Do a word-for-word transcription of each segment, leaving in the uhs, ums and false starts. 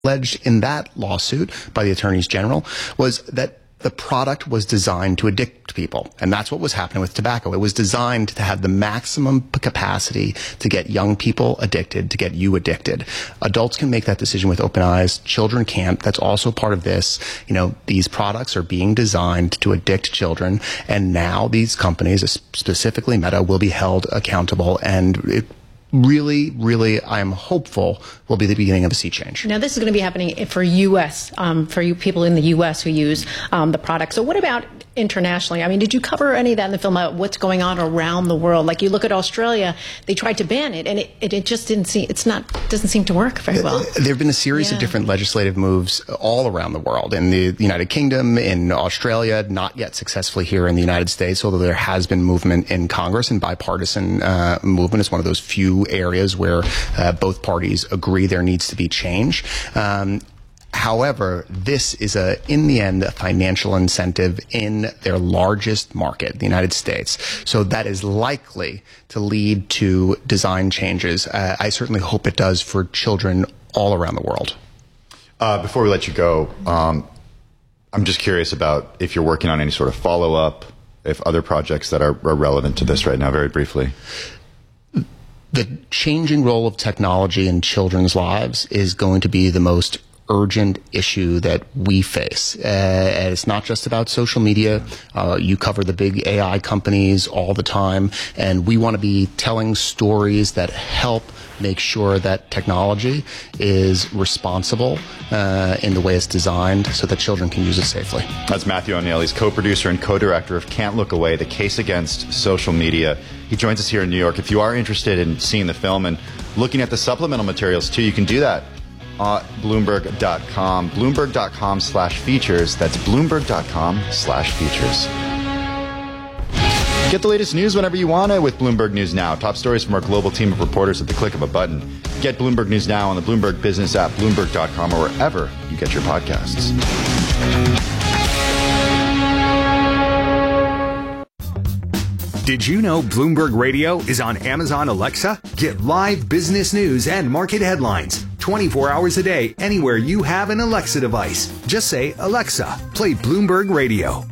Alleged in that lawsuit by the attorneys general was that the product was designed to addict people. And that's what was happening with tobacco. It was designed to have the maximum capacity to get young people addicted, to get you addicted. Adults can make that decision with open eyes. Children can't. That's also part of this. You know, these products are being designed to addict children. And now these companies, specifically Meta, will be held accountable. And it really, really, I'm hopeful will be the beginning of a sea change. Now, this is going to be happening for U S, um, for you people in the U S who use um, the product. So what about internationally? I mean, did you cover any of that in the film about what's going on around the world? Like, you look at Australia, they tried to ban it, and it, it, it just didn't seem, it's not, doesn't seem to work very well. There have been a series yeah. of different legislative moves all around the world. In the United Kingdom, in Australia, not yet successfully here in the United States, although there has been movement in Congress, and bipartisan uh, movement is one of those few areas where uh, both parties agree there needs to be change. Um, However, this is a, in the end, a financial incentive in their largest market, the United States. So that is likely to lead to design changes. Uh, I certainly hope it does for children all around the world. Uh, before we let you go, um, I'm just curious about if you're working on any sort of follow-up, if other projects that are, are relevant to this right now, very briefly. The changing role of technology in children's lives is going to be the most urgent issue that we face. Uh, and it's not just about social media. Uh, you cover the big A I companies all the time, and we want to be telling stories that help make sure that technology is responsible uh, in the way it's designed so that children can use it safely. That's Matthew O'Neill. He's co-producer and co-director of Can't Look Away, The Case Against Social Media. He joins us here in New York. If you are interested in seeing the film and looking at the supplemental materials too, you can do that at Bloomberg dot com. Bloomberg dot com slash features. That's Bloomberg dot com slash features. Get the latest news whenever you want it with Bloomberg News Now. Top stories from our global team of reporters at the click of a button. Get Bloomberg News Now on the Bloomberg Business app, Bloomberg dot com, or wherever you get your podcasts. Did you know Bloomberg Radio is on Amazon Alexa? Get live business news and market headlines twenty-four hours a day anywhere you have an Alexa device. Just say, Alexa, play Bloomberg Radio.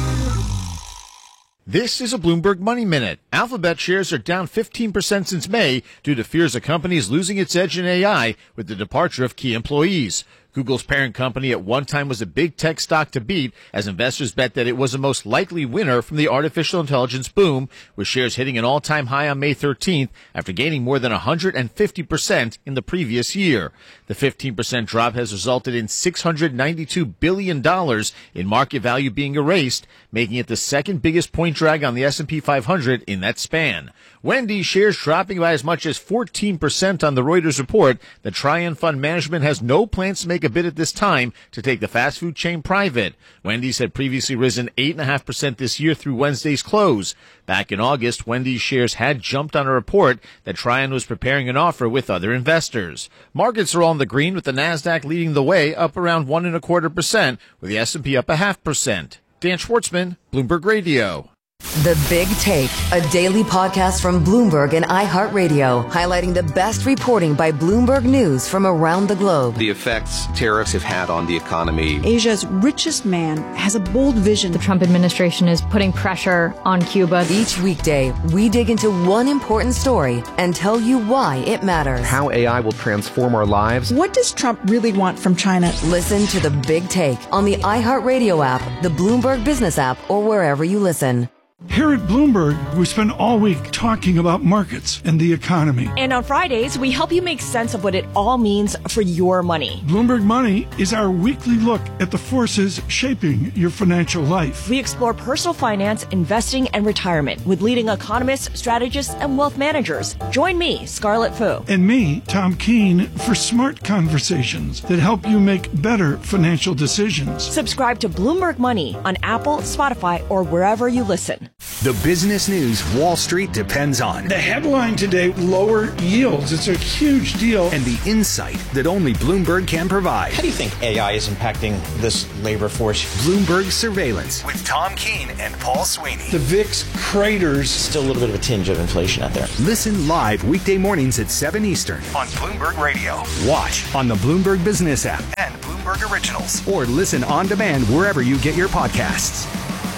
This is a Bloomberg Money Minute. Alphabet shares are down fifteen percent since May due to fears the company is losing its edge in A I with the departure of key employees. Google's parent company at one time was a big tech stock to beat as investors bet that it was the most likely winner from the artificial intelligence boom, with shares hitting an all-time high on May thirteenth after gaining more than one hundred fifty percent in the previous year. The fifteen percent drop has resulted in six hundred ninety-two billion dollars in market value being erased, making it the second biggest point drag on the S and P five hundred in that span. Wendy's shares dropping by as much as fourteen percent on the Reuters report that Trian Fund Management has no plans to make a bid at this time to take the fast food chain private. Wendy's had previously risen eight point five percent this year through Wednesday's close. Back in August, Wendy's shares had jumped on a report that Trian was preparing an offer with other investors. Markets are all in the green, with the NASDAQ leading the way, up around one and a quarter percent, with the S and P up a half percent. Dan Schwartzman, Bloomberg Radio. The Big Take, a daily podcast from Bloomberg and iHeartRadio, highlighting the best reporting by Bloomberg News from around the globe. The effects tariffs have had on the economy. Asia's richest man has a bold vision. The Trump administration is putting pressure on Cuba. Each weekday, we dig into one important story and tell you why it matters. How A I will transform our lives. What does Trump really want from China? Listen to The Big Take on the iHeartRadio app, the Bloomberg Business app, or wherever you listen. Here at Bloomberg, we spend all week talking about markets and the economy. And on Fridays, we help you make sense of what it all means for your money. Bloomberg Money is our weekly look at the forces shaping your financial life. We explore personal finance, investing, and retirement with leading economists, strategists, and wealth managers. Join me, Scarlett Fu. And me, Tom Keene, for smart conversations that help you make better financial decisions. Subscribe to Bloomberg Money on Apple, Spotify, or wherever you listen. Washington. The business news Wall Street depends on. The headline today, lower yields. It's a huge deal. And the insight that only Bloomberg can provide. How do you think A I is impacting this labor force? Bloomberg Surveillance with Tom Keene and Paul Sweeney. The V I X craters. Still a little bit of a tinge of inflation out there. Listen live weekday mornings at seven Eastern on Bloomberg Radio. Watch on the Bloomberg Business app and Bloomberg Originals. Or listen on demand wherever you get your podcasts.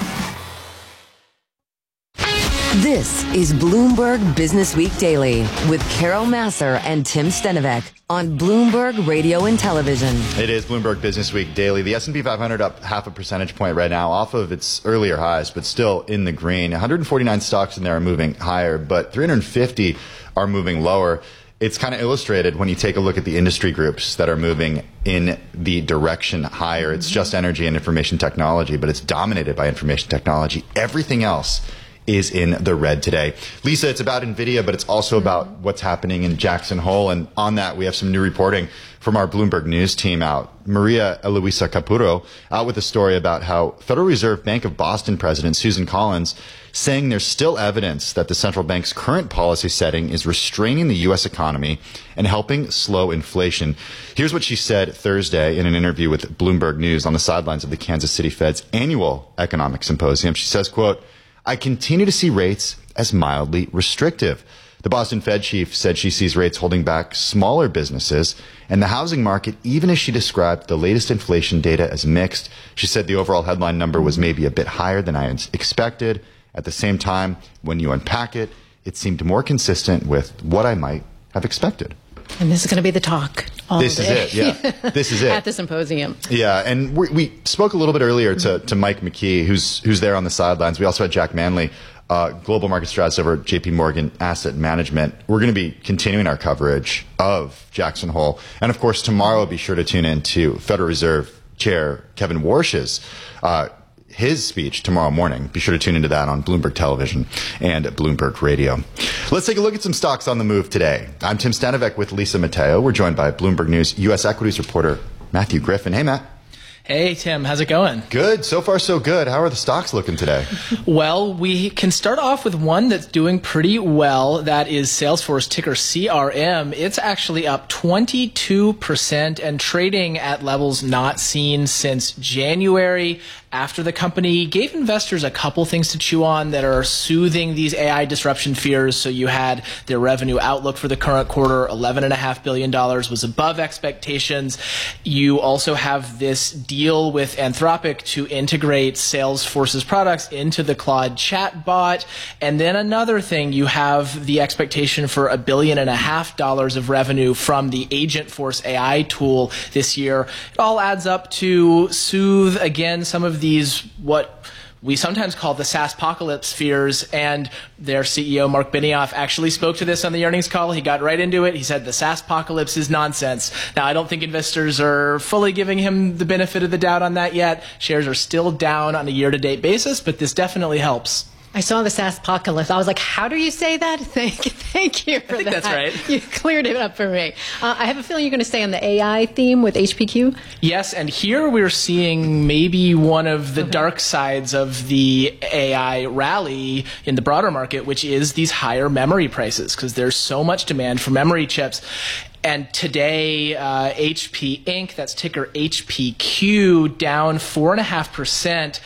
This is Bloomberg Business Week Daily with Carol Massar and Tim Stenovec on Bloomberg Radio and Television. It is Bloomberg Business Week Daily. The S and P five hundred up half a percentage point right now off of its earlier highs, but still in the green. one hundred forty-nine stocks in there are moving higher, but three hundred fifty are moving lower. It's kind of illustrated when you take a look at the industry groups that are moving in the direction higher. It's just energy and information technology, but it's dominated by information technology. Everything else is in the red today. Lisa, it's about NVIDIA, but it's also about what's happening in Jackson Hole. And on that, we have some new reporting from our Bloomberg News team out. Maria Eloisa Capurro out with a story about how Federal Reserve Bank of Boston President Susan Collins saying there's still evidence that the central bank's current policy setting is restraining the U S economy and helping slow inflation. Here's what she said Thursday in an interview with Bloomberg News on the sidelines of the Kansas City Fed's annual economic symposium. She says, quote, I continue to see rates as mildly restrictive. The Boston Fed chief said she sees rates holding back smaller businesses and the housing market, even as she described the latest inflation data as mixed. She said the overall headline number was maybe a bit higher than I expected. At the same time, when you unpack it, it seemed more consistent with what I might have expected. And this is going to be the talk all This day. is it, yeah. This is it. At the symposium. Yeah, and we, we spoke a little bit earlier to, to Mike McKee, who's who's there on the sidelines. We also had Jack Manley, uh, global market strategist over at J P Morgan Asset Management. We're going to be continuing our coverage of Jackson Hole. And, of course, tomorrow be sure to tune in to Federal Reserve Chair Kevin Warsh's uh his speech tomorrow morning. Be sure to tune into that on Bloomberg Television and Bloomberg Radio. Let's take a look at some stocks on the move today. I'm Tim Stenovec with Lisa Mateo. We're joined by Bloomberg News U S equities reporter Matthew Griffin. Hey, Matt. Hey, Tim. How's it going? Good. So far, so good. How are the stocks looking today? Well, we can start off with one that's doing pretty well. That is Salesforce, ticker C R M. It's actually up twenty-two percent and trading at levels not seen since January, after the company gave investors a couple things to chew on that are soothing these A I disruption fears. So you had their revenue outlook for the current quarter, eleven point five billion dollars, was above expectations. You also have this deal with Anthropic to integrate Salesforce's products into the Claude chatbot. And then another thing, you have the expectation for a billion and a half dollars of revenue from the Agentforce A I tool this year. It all adds up to soothe, again, some of these, what we sometimes call the SaaSpocalypse fears, and their C E O, Mark Benioff, actually spoke to this on the earnings call. He got right into it. He said the SaaSpocalypse is nonsense. Now, I don't think investors are fully giving him the benefit of the doubt on that yet. Shares are still down on a year-to-date basis, but this definitely helps. I saw the SaaSpocalypse. I was like, how do you say that? Thank, thank you for I think that. that's right. You cleared it up for me. Uh, I have a feeling you're going to stay on the A I theme with H P Q. Yes, and here we're seeing maybe one of the okay. dark sides of the A I rally in the broader market, which is these higher memory prices, because there's so much demand for memory chips. And today, uh, H P Incorporated, that's ticker H P Q, down four point five percent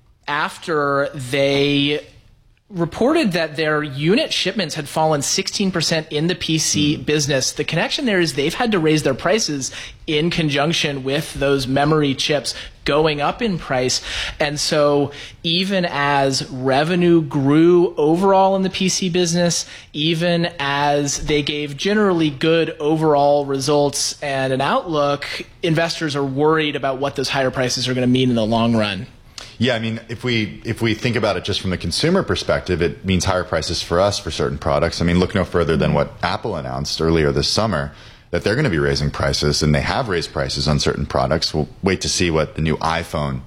after they reported that their unit shipments had fallen sixteen percent in the P C mm. business. The connection there is they've had to raise their prices in conjunction with those memory chips going up in price. And so even as revenue grew overall in the P C business, even as they gave generally good overall results and an outlook, investors are worried about what those higher prices are going to mean in the long run. Yeah, I mean, if we if we think about it just from the consumer perspective, it means higher prices for us for certain products. I mean, look no further than what Apple announced earlier this summer, that they're going to be raising prices, and they have raised prices on certain products. We'll wait to see what the new iPhone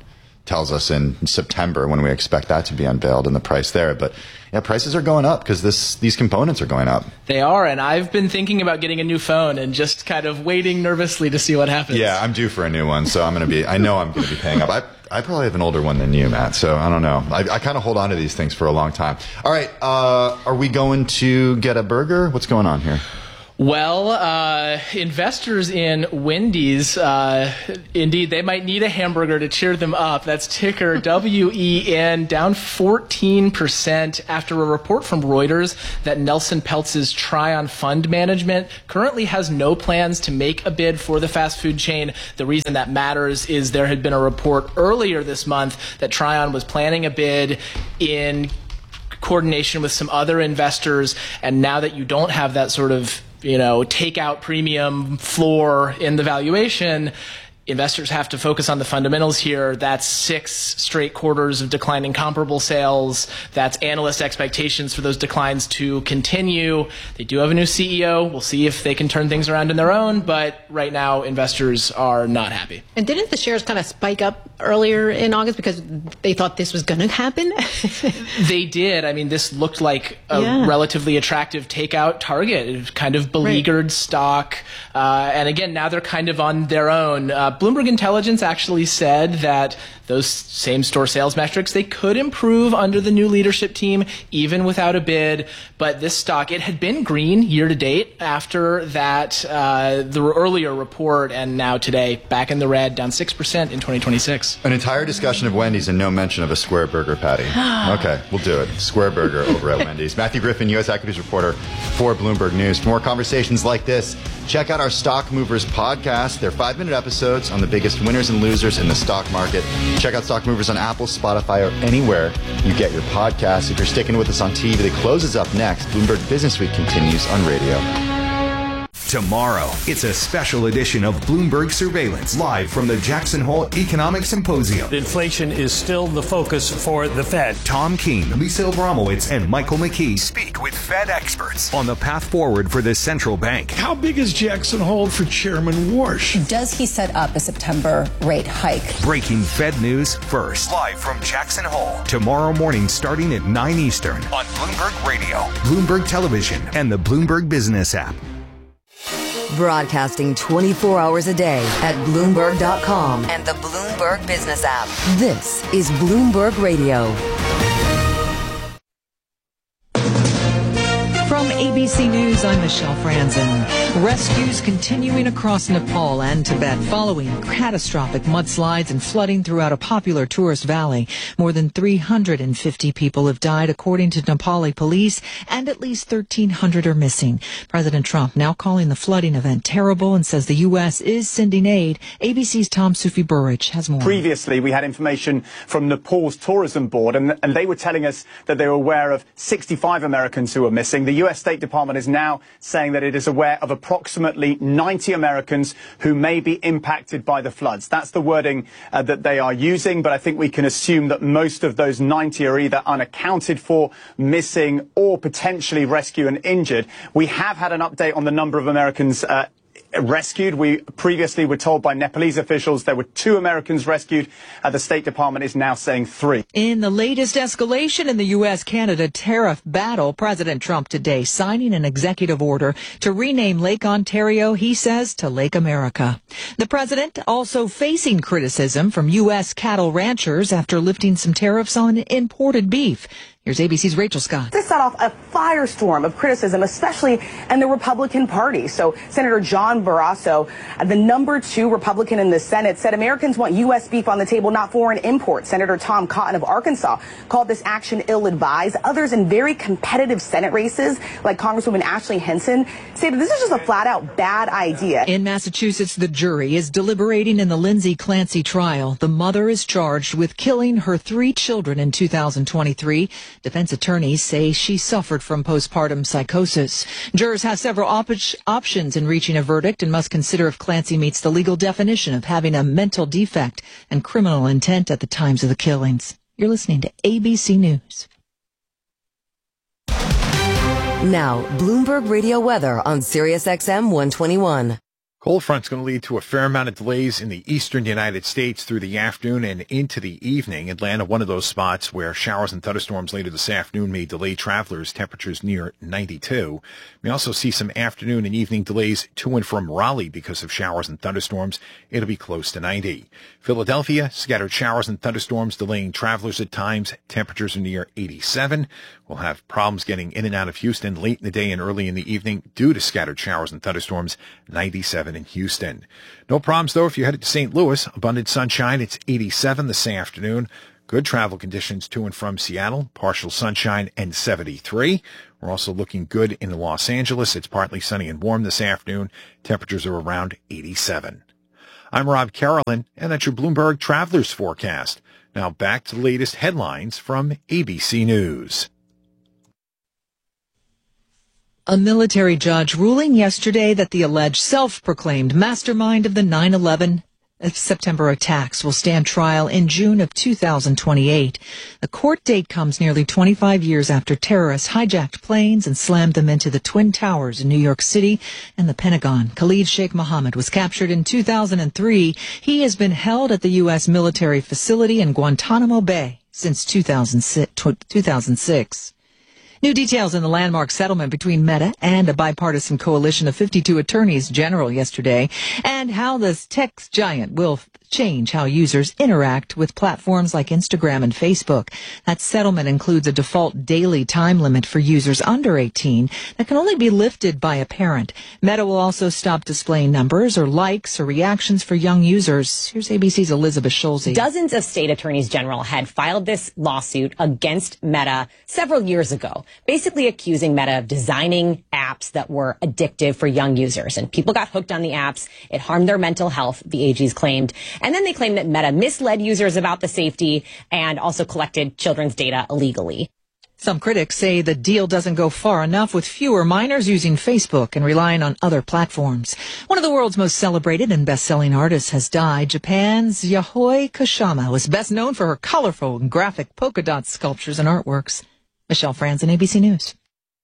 tells us in September when we expect that to be unveiled and the price there. But yeah, prices are going up because this these components are going up. They are, and I've been thinking about getting a new phone and just kind of waiting nervously to see what happens. Yeah, I'm due for a new one, so I'm going to be, I know I'm going to be paying up. I, I probably have an older one than you, Matt, so I don't know. I, I kind of hold on to these things for a long time. All right, uh, are we going to get a burger? What's going on here? Well, uh, investors in Wendy's, uh, indeed, they might need a hamburger to cheer them up. That's ticker W E N, down fourteen percent after a report from Reuters that Nelson Peltz's Trion Fund Management currently has no plans to make a bid for the fast food chain. The reason that matters is there had been a report earlier this month that Trion was planning a bid in coordination with some other investors, and now that you don't have that sort of you know, takeout premium floor in the valuation, investors have to focus on the fundamentals here. That's six straight quarters of declining comparable sales. That's analyst expectations for those declines to continue. They do have a new C E O. We'll see if they can turn things around on their own, but right now investors are not happy. And didn't the shares kind of spike up earlier in August because they thought this was going to happen? They did. I mean, this looked like a yeah. relatively attractive takeout target. It was kind of beleaguered right. stock. Uh, and again, now they're kind of on their own. Uh, Bloomberg Intelligence actually said that those same-store sales metrics, they could improve under the new leadership team, even without a bid. But this stock, it had been green year-to-date after that, uh, the earlier report, and now today, back in the red, down six percent in twenty twenty-six. An entire discussion of Wendy's and no mention of a square burger patty. Okay, we'll do it. Square burger over at Wendy's. Matthew Griffin, U S equities reporter for Bloomberg News. For more conversations like this, check out our Stock Movers podcast. They're five-minute episodes on the biggest winners and losers in the stock market. Check out Stock Movers on Apple, Spotify, or anywhere you get your podcasts. If you're sticking with us on T V, the close is up next. Bloomberg Business Week continues on radio. Tomorrow, it's a special edition of Bloomberg Surveillance, live from the Jackson Hole Economic Symposium. Inflation is still the focus for the Fed. Tom Keene, Lisa Abramowitz, and Michael McKee speak with Fed experts on the path forward for the central bank. How big is Jackson Hole for Chairman Warsh? Does he set up a September rate hike? Breaking Fed news first. Live from Jackson Hole. Tomorrow morning starting at nine Eastern on Bloomberg Radio, Bloomberg Television, and the Bloomberg Business app. Broadcasting twenty-four hours a day at Bloomberg dot com and the Bloomberg Business app. This is Bloomberg Radio. From A B C News, I'm Michelle Franzen. Rescues continuing across Nepal and Tibet following catastrophic mudslides and flooding throughout a popular tourist valley. More than three hundred fifty people have died, according to Nepali police, and at least thirteen hundred are missing. President Trump now calling the flooding event terrible and says the U S is sending aid. A B C's Tom Sufi Burrich has more. Previously, we had information from Nepal's tourism board, and, and they were telling us that they were aware of sixty-five Americans who were missing. The U S State Department is now saying that it is aware of approximately ninety Americans who may be impacted by the floods. That's the wording uh, that they are using, but I think we can assume that most of those ninety are either unaccounted for, missing, or potentially rescued and injured. We have had an update on the number of Americans uh, rescued. We previously were told by Nepalese officials there were two Americans rescued. Uh, the State Department is now saying three. In the latest escalation in the U S Canada tariff battle, President Trump today signing an executive order to rename Lake Ontario, he says, to Lake America. The president also facing criticism from U S cattle ranchers after lifting some tariffs on imported beef. Here's A B C's Rachel Scott. This set off a firestorm of criticism, especially in the Republican Party. So Senator John Barrasso, the number two Republican in the Senate, said Americans want U S beef on the table, not foreign imports. Senator Tom Cotton of Arkansas called this action ill-advised. Others in very competitive Senate races, like Congresswoman Ashley Henson, say that this is just a flat-out bad idea. In Massachusetts, the jury is deliberating in the Lindsay Clancy trial. The mother is charged with killing her three children in two thousand twenty-three. Defense attorneys say she suffered from postpartum psychosis. Jurors have several op- options in reaching a verdict and must consider if Clancy meets the legal definition of having a mental defect and criminal intent at the times of the killings. You're listening to A B C News. Now, Bloomberg Radio weather on Sirius X M one twenty-one. Cold front's going to lead to a fair amount of delays in the eastern United States through the afternoon and into the evening. Atlanta, one of those spots where showers and thunderstorms later this afternoon may delay travelers. Temperatures near ninety-two. We also see some afternoon and evening delays to and from Raleigh because of showers and thunderstorms. It'll be close to ninety. Philadelphia, scattered showers and thunderstorms delaying travelers at times. Temperatures are near eighty-seven. We'll have problems getting in and out of Houston late in the day and early in the evening due to scattered showers and thunderstorms. ninety-seven in Houston. No problems, though, if you're headed to Saint Louis. Abundant sunshine. It's eighty-seven this afternoon. Good travel conditions to and from Seattle. Partial sunshine and seventy-three. We're also looking good in Los Angeles. It's partly sunny and warm this afternoon. Temperatures are around eighty-seven. I'm Rob Carolyn, and that's your Bloomberg Travelers Forecast. Now back to the latest headlines from A B C News. A military judge ruling yesterday that the alleged self-proclaimed mastermind of the nine eleven September attacks will stand trial in June of two thousand twenty-eight. The court date comes nearly twenty-five years after terrorists hijacked planes and slammed them into the Twin Towers in New York City and the Pentagon. Khalid Sheikh Mohammed was captured in two thousand three. He has been held at the U S military facility in Guantanamo Bay since two thousand six. New details in the landmark settlement between Meta and a bipartisan coalition of fifty-two attorneys general yesterday, and how this tech giant will change how users interact with platforms like Instagram and Facebook. That settlement includes a default daily time limit for users under eighteen that can only be lifted by a parent. Meta will also stop displaying numbers or likes or reactions for young users. Here's A B C's Elizabeth Schulze. Dozens of state attorneys general had filed this lawsuit against Meta several years ago, basically accusing Meta of designing apps that were addictive for young users. And people got hooked on the apps. It harmed their mental health, the A Gs claimed. And then they claimed that Meta misled users about the safety and also collected children's data illegally. Some critics say the deal doesn't go far enough, with fewer minors using Facebook and relying on other platforms. One of the world's most celebrated and best-selling artists has died. Japan's Yayoi Kusama was best known for her colorful and graphic polka dot sculptures and artworks. Michelle Franzen, A B C News.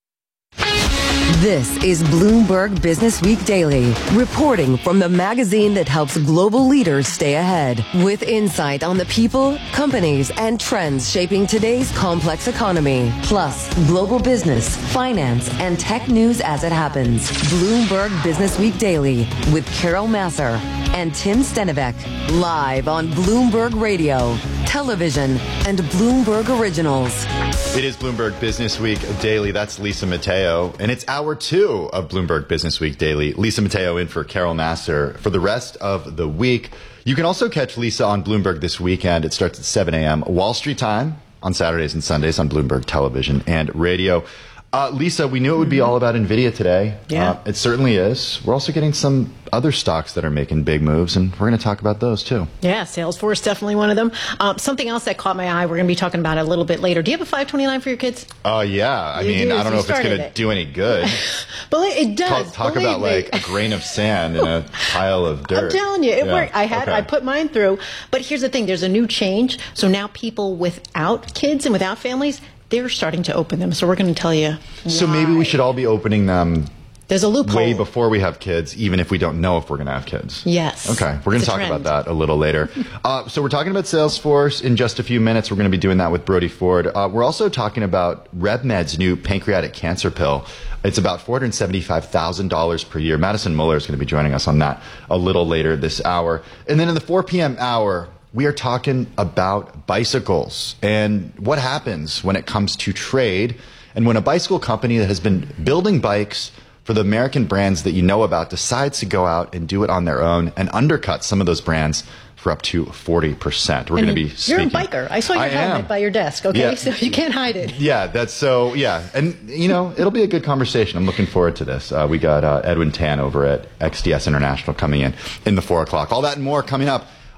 This is Bloomberg Business Week Daily, reporting from the magazine that helps global leaders stay ahead, with insight on the people, companies, and trends shaping today's complex economy, plus global business, finance, and tech news as it happens. Bloomberg Business Week Daily with Carol Masser and Tim Stenivek, live on Bloomberg Radio, television, and Bloomberg Originals. It is Bloomberg Business Week Daily. That's Lisa Mateo. And it's hour two of Bloomberg Business Week Daily. Lisa Mateo in for Carol Nasser for the rest of the week. You can also catch Lisa on Bloomberg this weekend. It starts at seven a.m. Wall Street time on Saturdays and Sundays on Bloomberg Television and Radio. Uh, Lisa, we knew it would be all about NVIDIA today. Yeah. Uh, it certainly is. We're also getting some other stocks that are making big moves, and we're going to talk about those too. Yeah, Salesforce, definitely one of them. Um, something else that caught my eye, we're going to be talking about it a little bit later. Do you have a five twenty-nine for your kids? Oh, uh, yeah. I You mean, do, I don't so know you if it's going to started do any good. But it does. Talk, talk believe about me. like a grain of sand in a pile of dirt. I'm telling you, it Yeah. worked. I had, Okay. I put mine through. But here's the thing: there's a new change. So now people without kids and without families, they're starting to open them. So we're going to tell you. So why. maybe we should all be opening them There's a loophole. way before we have kids, even if we don't know if we're going to have kids. Yes. Okay, we're going It's to a talk trend. about that a little later. uh, so we're talking about Salesforce in just a few minutes. We're going to be doing that with Brody Ford. Uh, we're also talking about RevMed's new pancreatic cancer pill. It's about four hundred seventy-five thousand dollars per year. Madison Muller is going to be joining us on that a little later this hour. And then in the four p.m. hour, we are talking about bicycles and what happens when it comes to trade and when a bicycle company that has been building bikes for the American brands that you know about decides to go out and do it on their own and undercut some of those brands for up to forty percent. We're going to be speaking. You're a biker. I saw your I helmet am. by your desk, okay? Yeah. So you can't hide it. Yeah, that's so, yeah. And, you know, it'll be a good conversation. I'm looking forward to this. Uh, we got uh, Edwin Tan over at X D S International coming in in the four o'clock. All that and more coming up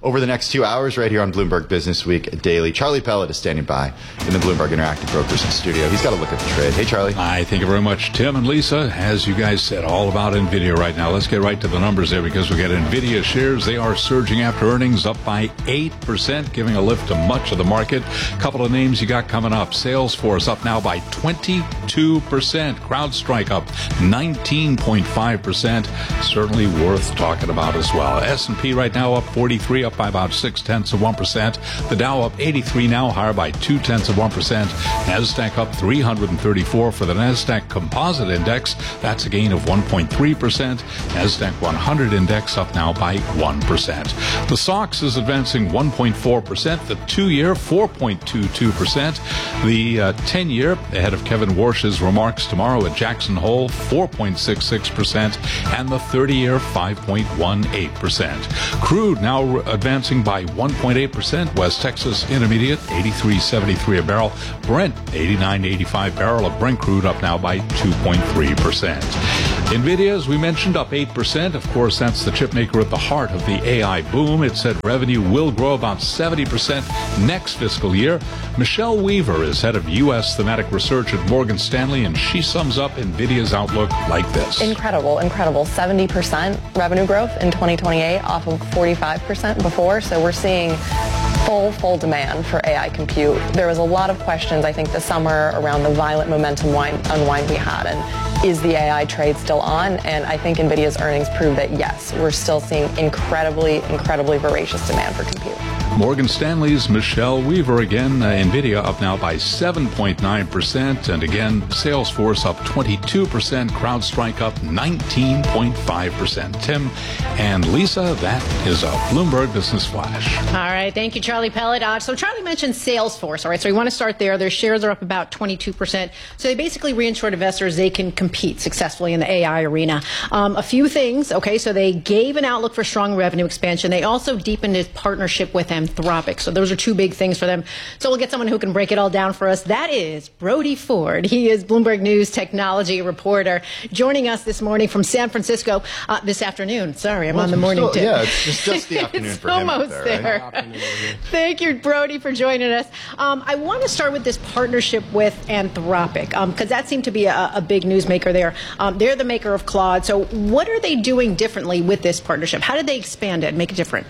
over the next two hours right here on Bloomberg Business Week Daily. Charlie Pellet is standing by in the Bloomberg Interactive Brokers studio. He's got a look at the trade. Hey, Charlie. Hi, thank you very much, Tim and Lisa. As you guys said, all about NVIDIA right now. Let's get right to the numbers there because we got NVIDIA shares. They are surging after earnings, up by eight percent, giving a lift to much of the market. A couple of names you got coming up. Salesforce up now by twenty-two percent. CrowdStrike up nineteen point five percent. Certainly worth talking about as well. S and P right now up forty-three, up by about six tenths of one percent. The Dow up eighty-three now, higher by two tenths of one percent. NASDAQ up three hundred thirty-four for the NASDAQ Composite Index. That's a gain of one point three percent. NASDAQ one hundred Index up now by one percent. The S O X is advancing one point four percent. The two-year four point two two percent. The uh, ten-year, ahead of Kevin Warsh's remarks tomorrow at Jackson Hole, four point six six percent. And the thirty-year five point one eight percent. Crude now advancing by one point eight percent. West Texas Intermediate eighty-three seventy-three a barrel. Brent eighty-nine eighty-five barrel of Brent crude up now by two point three percent. NVIDIA, as we mentioned, up eight percent. Of course, that's the chip maker at the heart of the A I boom. It said revenue will grow about seventy percent next fiscal year. Michelle Weaver is head of U S thematic research at Morgan Stanley, and she sums up NVIDIA's outlook like this. Incredible, incredible. seventy percent revenue growth in twenty twenty-eight off of forty-five percent before. So we're seeing full, full demand for A I compute. There was a lot of questions, I think, this summer around the violent momentum wind, unwind we had. And is the A I trade still on? And I think NVIDIA's earnings prove that, yes, we're still seeing incredibly, incredibly voracious demand for compute. Morgan Stanley's Michelle Weaver again. Uh, NVIDIA up now by seven point nine percent. And again, Salesforce up twenty-two percent. CrowdStrike up nineteen point five percent. Tim and Lisa, that is a Bloomberg Business Flash. All right. Thank you, Charlie Pellet. Uh, so Charlie mentioned Salesforce. All right. So we want to start there. Their shares are up about twenty-two percent. So they basically reassured investors they can compete successfully in the A I arena. Um, a few things. Okay. So they gave an outlook for strong revenue expansion. They also deepened its partnership with Anthropic. So those are two big things for them. So we'll get someone who can break it all down for us. That is Brody Ford. He is Bloomberg News technology reporter, joining us this morning from San Francisco, uh, this afternoon. Sorry, I'm well, on the morning still, tip. Yeah, it's just, just the afternoon for him almost out there. there. Right? Thank you, Brody, for joining us. Um, I want to start with this partnership with Anthropic, because um, that seemed to be a, a big newsmaker there. Um, they're the maker of Claude. So what are they doing differently with this partnership? How did they expand it and make it different?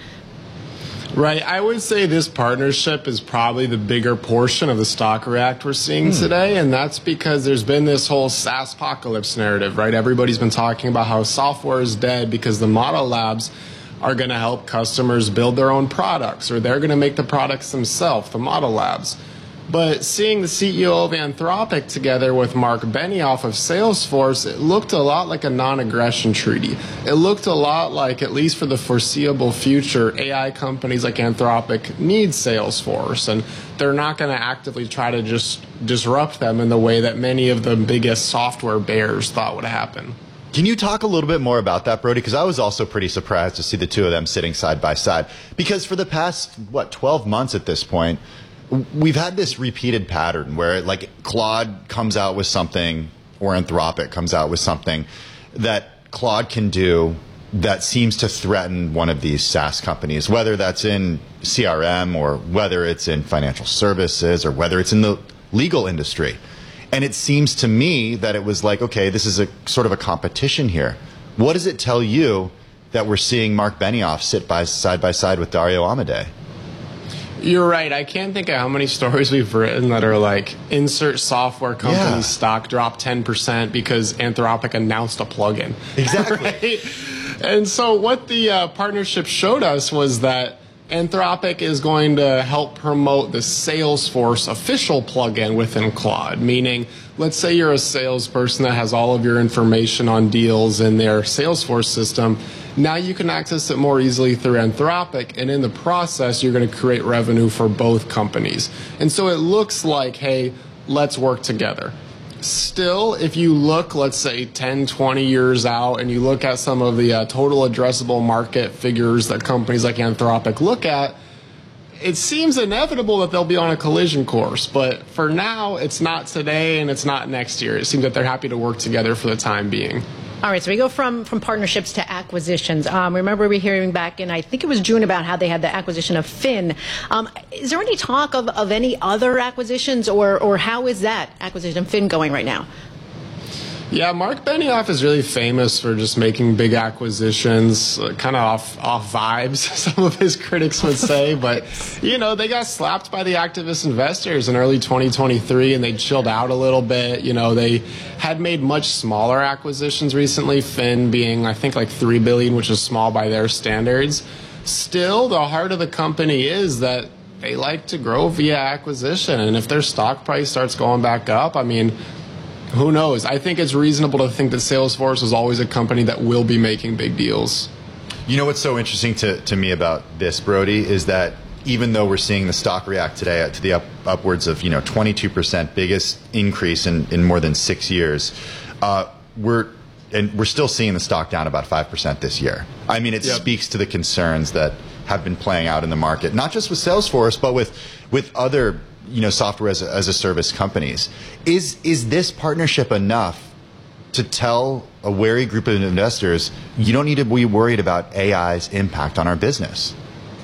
Right. I would say this partnership is probably the bigger portion of the stock react we're seeing hmm. today, and that's because there's been this whole SaaSpocalypse narrative, right? Everybody's been talking about how software is dead because the Model Labs are going to help customers build their own products, or they're going to make the products themselves, the Model Labs. But seeing the C E O of Anthropic together with Mark Benioff of Salesforce, it looked a lot like a non-aggression treaty. It looked a lot like, at least for the foreseeable future, A I companies like Anthropic need Salesforce, and they're not going to actively try to just disrupt them in the way that many of the biggest software bears thought would happen. Can you talk a little bit more about that, Brody? Because I was also pretty surprised to see the two of them sitting side by side. Because for the past, what, twelve months at this point, we've had this repeated pattern where, like, Claude comes out with something, or Anthropic comes out with something that Claude can do that seems to threaten one of these SaaS companies, whether that's in C R M or whether it's in financial services or whether it's in the legal industry. And it seems to me that it was like, okay, this is a sort of a competition here. What does it tell you that we're seeing Mark Benioff sit by side by side with Dario Amodei? You're right. I can't think of how many stories we've written that are like, insert software company's yeah. stock dropped ten percent because Anthropic announced a plugin. Exactly. Right? And so what the uh, partnership showed us was that Anthropic is going to help promote the Salesforce official plugin within Claude, meaning, let's say you're a salesperson that has all of your information on deals in their Salesforce system. Now you can access it more easily through Anthropic, and in the process, you're going to create revenue for both companies. And so it looks like, hey, let's work together. Still, if you look, let's say, ten, twenty years out, and you look at some of the uh, total addressable market figures that companies like Anthropic look at, it seems inevitable that they'll be on a collision course. But for now, it's not today, and it's not next year. It seems that they're happy to work together for the time being. All right, so we go from, from partnerships to acquisitions. Um, remember we were hearing back in, I think it was June, about how they had the acquisition of Fin. Um, is there any talk of, of any other acquisitions, or, or how is that acquisition of Fin going right now? Yeah, Mark Benioff is really famous for just making big acquisitions, uh, kind of off off vibes, some of his critics would say. But, you know, they got slapped by the activist investors in early twenty twenty-three, and they chilled out a little bit. You know, they had made much smaller acquisitions recently, Fin being, I think, like three billion dollars, which is small by their standards. Still, the heart of the company is that they like to grow via acquisition. And if their stock price starts going back up, I mean, who knows? I think it's reasonable to think that Salesforce is always a company that will be making big deals. You know what's so interesting to, to me about this, Brody, is that even though we're seeing the stock react today to the up, upwards of, you know, twenty-two percent, biggest increase in, in more than six years, uh, we're and we're still seeing the stock down about five percent this year. I mean, it yep. speaks to the concerns that have been playing out in the market, not just with Salesforce, but with with other, you know, software as a, as a service companies. Is is this partnership enough to tell a wary group of investors, you don't need to be worried about A I's impact on our business?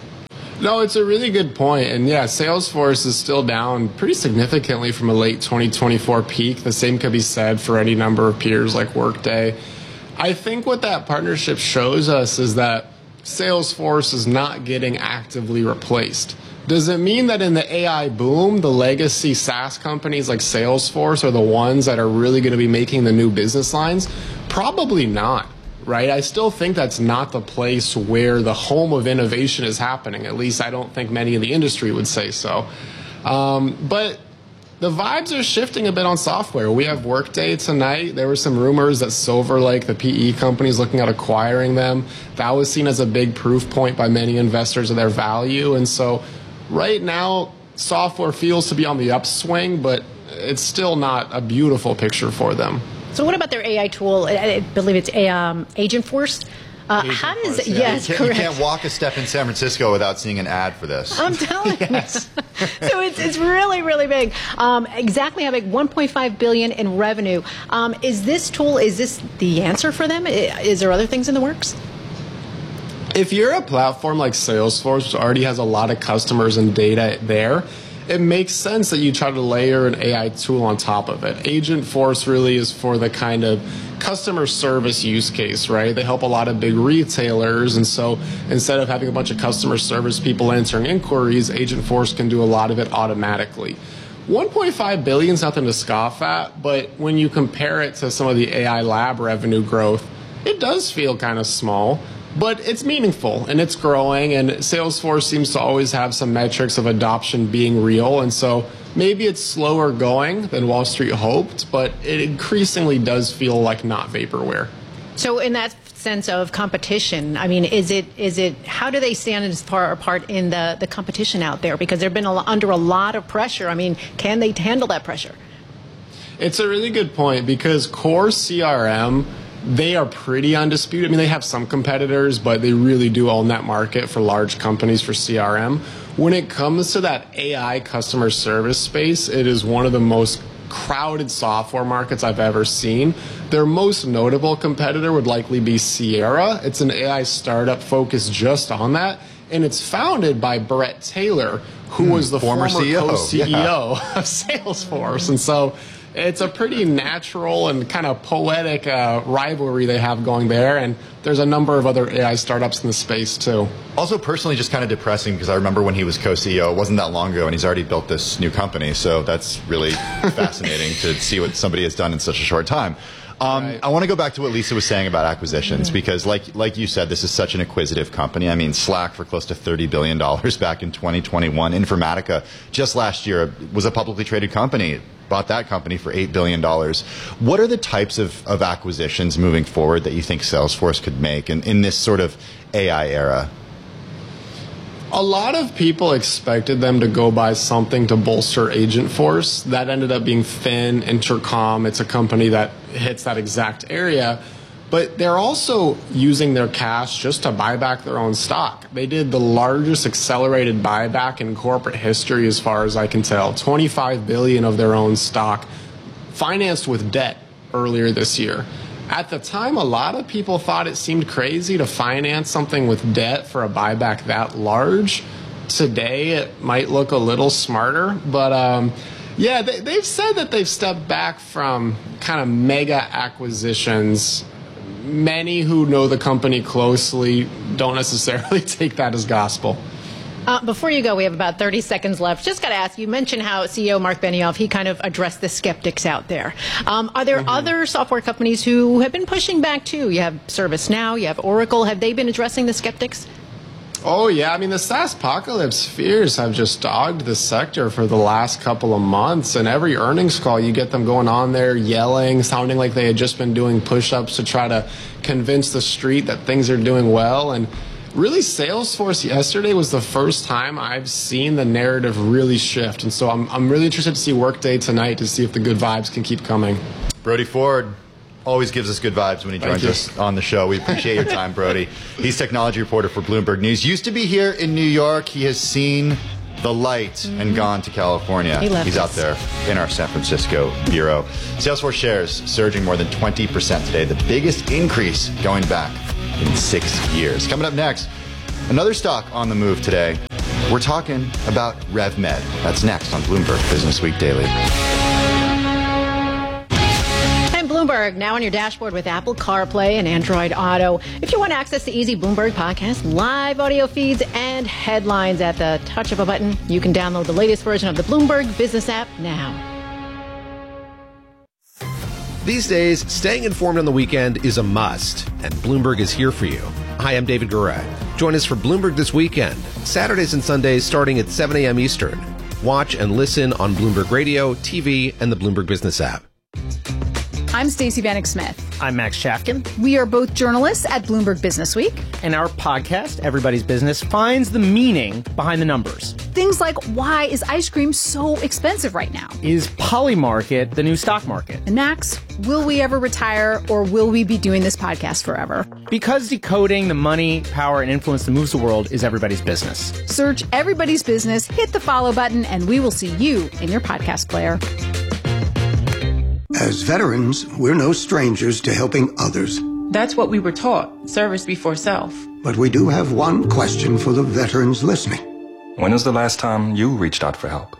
No, it's a really good point. And yeah, Salesforce is still down pretty significantly from a late twenty twenty-four peak. The same could be said for any number of peers like Workday. I think what that partnership shows us is that Salesforce is not getting actively replaced. Does it mean that in the A I boom, the legacy SaaS companies like Salesforce are the ones that are really going to be making the new business lines? Probably not, right? I still think that's not the place where the home of innovation is happening. At least I don't think many in the industry would say so. Um, but the vibes are shifting a bit on software. We have Workday tonight. There were some rumors that Silver Lake, the P E company, is looking at acquiring them. That was seen as a big proof point by many investors of their value. And so right now, software feels to be on the upswing, but it's still not a beautiful picture for them. So what about their A I tool? I believe it's a, um, Agentforce. Uh, Agent how does Force, it, yeah. yes, you can't, correct. You can't walk a step in San Francisco without seeing an ad for this. I'm telling yes. you. So it's, it's really, really big. Um, exactly how big? one point five billion dollars in revenue. Um, is this tool, is this the answer for them? Is there other things in the works? If you're a platform like Salesforce, which already has a lot of customers and data there, it makes sense that you try to layer an A I tool on top of it. Agentforce really is for the kind of customer service use case, right? They help a lot of big retailers, and so instead of having a bunch of customer service people answering inquiries, Agentforce can do a lot of it automatically. one point five billion is nothing to scoff at, but when you compare it to some of the A I lab revenue growth, it does feel kind of small. But it's meaningful, and it's growing, and Salesforce seems to always have some metrics of adoption being real, and so maybe it's slower going than Wall Street hoped, but it increasingly does feel like not vaporware. So in that sense of competition, I mean, is it is it how do they stand as far apart in the, the competition out there? Because they've been a, under a lot of pressure. I mean, can they handle that pressure? It's a really good point, because core C R M, they are pretty undisputed. I mean, they have some competitors, but they really do own that market for large companies for C R M. When it comes to that A I customer service space, it is one of the most crowded software markets I've ever seen. Their most notable competitor would likely be Sierra. It's an A I startup focused just on that, and it's founded by Brett Taylor, who hmm, was the former, former C E O, co-C E O yeah. of Salesforce. And so it's a pretty natural and kind of poetic uh, rivalry they have going there, and there's a number of other A I startups in the space too. Also, personally, just kind of depressing, because I remember when he was co-C E O, it wasn't that long ago, and he's already built this new company, so that's really fascinating to see what somebody has done in such a short time. Um, right. I want to go back to what Lisa was saying about acquisitions, because like like you said, this is such an acquisitive company. I mean, Slack for close to thirty billion dollars back in twenty twenty-one. Informatica just last year was a publicly traded company. Bought that company for eight billion dollars. What are the types of, of acquisitions moving forward that you think Salesforce could make in, in this sort of A I era? A lot of people expected them to go buy something to bolster Agentforce. That ended up being Fin, Intercom. It's a company that hits that exact area. But they're also using their cash just to buy back their own stock. They did the largest accelerated buyback in corporate history, as far as I can tell. twenty-five billion dollars of their own stock, financed with debt earlier this year. At the time, a lot of people thought it seemed crazy to finance something with debt for a buyback that large. Today, it might look a little smarter, but um, yeah, they, they've said that they've stepped back from kind of mega acquisitions. Many who know the company closely don't necessarily take that as gospel. Uh, before you go, we have about thirty seconds left. Just got to ask, you mentioned how C E O Mark Benioff, he kind of addressed the skeptics out there. Um, are there mm-hmm. other software companies who have been pushing back too? You have ServiceNow, you have Oracle. Have they been addressing the skeptics? Oh, yeah. I mean, the SaaSpocalypse fears have just dogged the sector for the last couple of months. And every earnings call, you get them going on there, yelling, sounding like they had just been doing push-ups to try to convince the street that things are doing well. And really, Salesforce yesterday was the first time I've seen the narrative really shift. And so I'm, I'm really interested to see Workday tonight to see if the good vibes can keep coming. Brody Ford always gives us good vibes when he joins us on the show. We appreciate your time, Brody. He's technology reporter for Bloomberg News. Used to be here in New York. He has seen the light mm-hmm. and gone to California. He left He's us. out there in our San Francisco bureau. Salesforce shares surging more than twenty percent today, the biggest increase going back in six years. Coming up next, another stock on the move today. We're talking about RevMed. That's next on Bloomberg Business Week Daily. And Bloomberg, now on your dashboard with Apple CarPlay and Android Auto. If you want to access the easy Bloomberg podcast, live audio feeds, and headlines at the touch of a button, you can download the latest version of the Bloomberg Business app now. These days, staying informed on the weekend is a must, and Bloomberg is here for you. Hi, I'm David Gura. Join us for Bloomberg This Weekend, Saturdays and Sundays starting at seven a.m. Eastern. Watch and listen on Bloomberg Radio, T V, and the Bloomberg Business app. I'm Stacey Vanek Smith. I'm Max Shafkin. We are both journalists at Bloomberg Business Week. And our podcast, Everybody's Business, finds the meaning behind the numbers. Things like, why is ice cream so expensive right now? Is Polymarket the new stock market? And Max, will we ever retire, or will we be doing this podcast forever? Because decoding the money, power, and influence that moves the world is everybody's business. Search Everybody's Business, hit the follow button, and we will see you in your podcast player. As veterans, we're no strangers to helping others. That's what we were taught, service before self. But we do have one question for the veterans listening. When was the last time you reached out for help?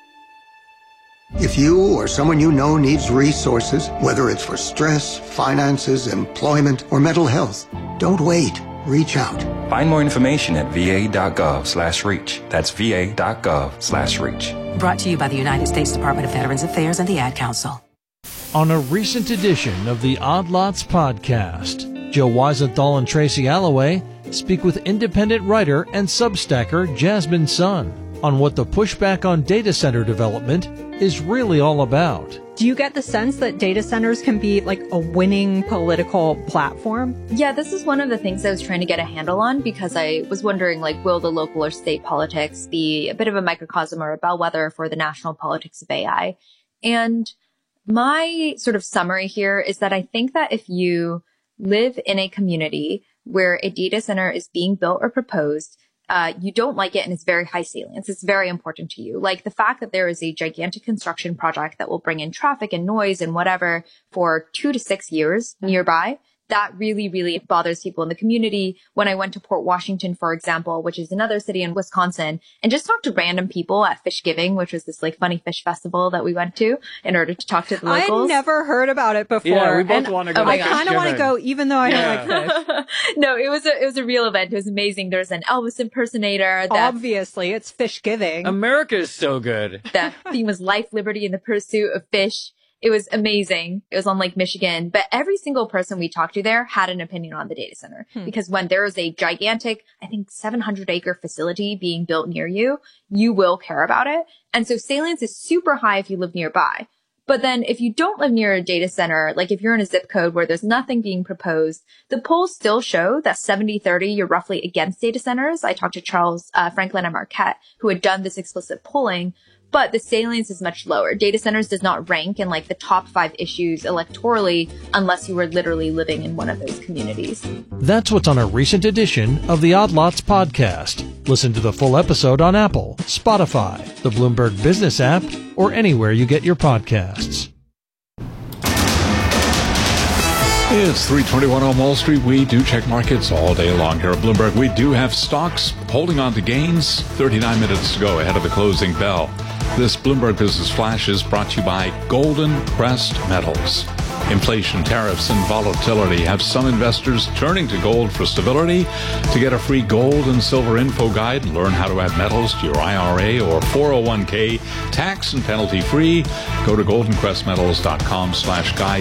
If you or someone you know needs resources, whether it's for stress, finances, employment, or mental health, don't wait. Reach out. Find more information at va.gov slash reach. That's va.gov slash reach. Brought to you by the United States Department of Veterans Affairs and the Ad Council. On a recent edition of the Odd Lots podcast, Joe Weisenthal and Tracy Alloway speak with independent writer and Substacker Jasmine Sun on what the pushback on data center development is really all about. Do you get the sense that data centers can be like a winning political platform? Yeah, this is one of the things I was trying to get a handle on, because I was wondering, like, will the local or state politics be a bit of a microcosm or a bellwether for the national politics of A I? And my sort of summary here is that I think that if you live in a community where a data center is being built or proposed, uh, you don't like it and it's very high salience, it's very important to you. Like the fact that there is a gigantic construction project that will bring in traffic and noise and whatever for two to six years nearby, that really, really bothers people in the community. When I went to Port Washington, for example, which is another city in Wisconsin, and just talked to random people at Fish Giving, which was this like funny fish festival that we went to in order to talk to the locals. I never heard about it before. Yeah, we both want to go. Oh I kind of want to go, even though I yeah. don't like fish. No, it was a, it was a real event. It was amazing. There's an Elvis impersonator. That, Obviously, it's Fish Giving. America is so good. The theme was life, liberty, and the pursuit of fish. It was amazing. It was on Lake Michigan, but every single person we talked to there had an opinion on the data center hmm. because when there is a gigantic, I think seven hundred acre facility being built near you, you will care about it. And so salience is super high if you live nearby. But then if you don't live near a data center, like if you're in a zip code where there's nothing being proposed, the polls still show that seventy thirty, you're roughly against data centers. I talked to Charles uh, Franklin and Marquette, who had done this explicit polling. But the salience is much lower. Data centers does not rank in like the top five issues electorally unless you were literally living in one of those communities. That's what's on a recent edition of the Odd Lots podcast. Listen to the full episode on Apple, Spotify, the Bloomberg Business app, or anywhere you get your podcasts. It's three twenty-one on Wall Street. We do check markets all day long here at Bloomberg. We do have stocks holding on to gains. thirty-nine minutes to go ahead of the closing bell. This Bloomberg Business Flash is brought to you by Golden Crest Metals. Inflation, tariffs, and volatility have some investors turning to gold for stability. To get a free gold and silver info guide and learn how to add metals to your I R A or four oh one k tax and penalty free, go to goldencrestmetals.com slash guide,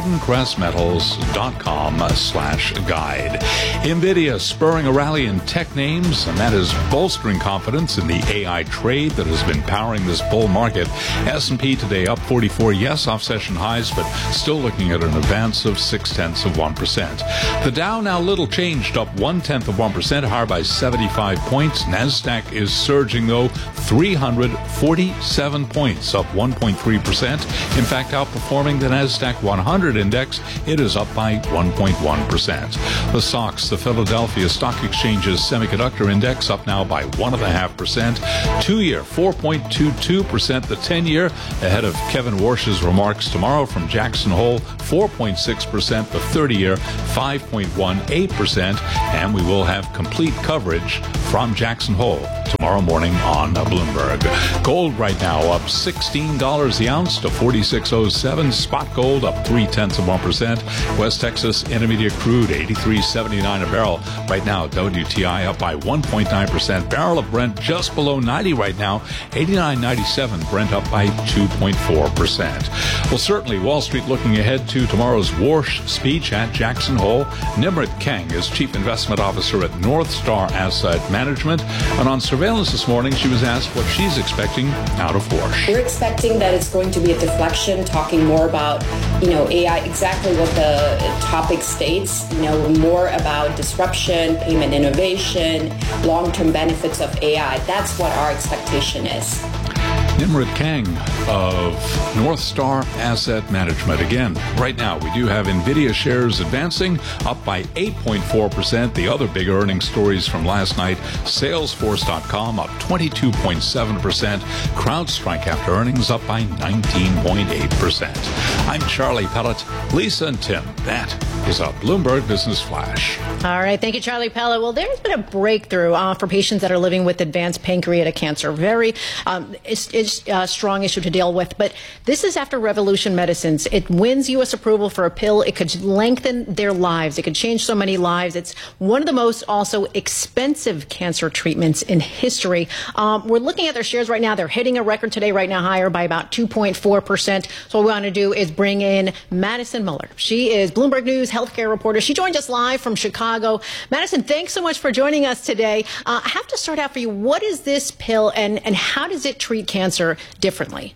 goldencrestmetals.com slash guide. NVIDIA spurring a rally in tech names, and that is bolstering confidence in the A I trade that has been powering this bull market. S and P today up forty-four, yes, off session highs, but still looking at an advance of six-tenths of one percent. The Dow now little changed, up one-tenth of one percent, higher by seventy-five points. NASDAQ is surging, though, three hundred forty-seven points, up one point three percent. In fact, outperforming the NASDAQ one hundred index, it is up by one point one percent. The S O X, the Philadelphia Stock Exchange's semiconductor index, up now by one point five percent. Two-year, four point two two percent. The ten-year, ahead of Kevin Warsh's remarks tomorrow from Jackson Hole, four point six percent. The thirty-year, five point one eight percent. And we will have complete coverage from Jackson Hole tomorrow morning on Bloomberg. Gold right now up sixteen dollars the ounce to forty-six oh seven. Spot gold up three-tenths of one percent. West Texas Intermediate crude eighty-three seventy-nine a barrel. Right now, W T I up by one point nine percent. Barrel of Brent just below ninety right now, eighty-nine ninety-seven. Brent up by two point four percent. Well, certainly Wall Street looking ahead to tomorrow's Warsh speech at Jackson Hole. Nimrit Kang is Chief Investment Officer at North Star Asset Management. And on surveillance this morning, she was asked what she's expecting out of Warsh. We're expecting that it's going to be a deflection, talking more about, you know, A I, exactly what the topic states, you know, more about disruption, payment innovation, long-term benefits of A I. That's what our expectation is. Nimrit Kang of North Star Asset Management. Again, right now we do have NVIDIA shares advancing, up by eight point four percent. The other big earnings stories from last night, Salesforce dot com up twenty-two point seven percent. CrowdStrike after earnings up by nineteen point eight percent. I'm Charlie Pellet, Lisa and Tim. That is a Bloomberg Business Flash. All right. Thank you, Charlie Pellet. Well, there's been a breakthrough uh, for patients that are living with advanced pancreatic cancer. Very um, it's, it's a strong issue to deal with. But this is after Revolution Medicines. It wins U S approval for a pill. It could lengthen their lives. It could change so many lives. It's one of the most also expensive cancer treatments in history. Um, we're looking at their shares right now. They're hitting a record today, right now, higher by about two point four percent. So what we want to do is bring in Madison Muller. She is Bloomberg News healthcare reporter. She joined us live from Chicago. Madison, thanks so much for joining us today. Uh, I have to start out for you. What is this pill and, and how does it treat cancer differently?